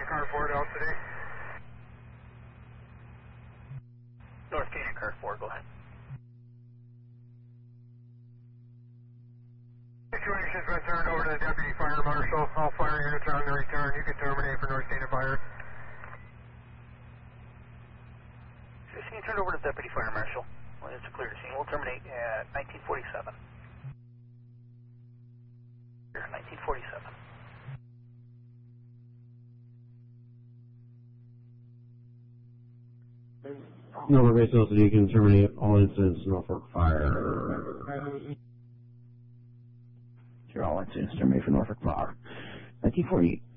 car 4 to Elk City. North Canyon car 4, go ahead. Situation's been turned over to the Deputy Fire Marshal. All fire units are on the return. You can terminate for North Canyon Fire. Situation turned over to the Deputy Fire Marshal. Well, it's a clear scene. We'll terminate at 1947. Here, 1947. Norfolk Base LCD, you can terminate all incidents Norfolk Fire. Sure, all incidents terminate for Norfolk Fire. 1948.